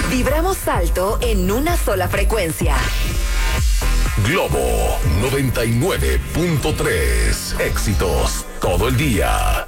Vibramos alto en una sola frecuencia. Globo 99.3. Éxitos todo el día.